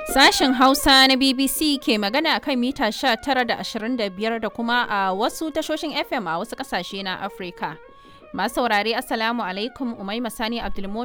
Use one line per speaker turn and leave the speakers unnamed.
Sashen Hausa na BBC ke magana kan mita 19 da 25 da kuma a wasu tashoshin FM a wasu ƙasashe na Afirka. Masu saurare Assalamu alaikum Umaima Sani Abdulmumin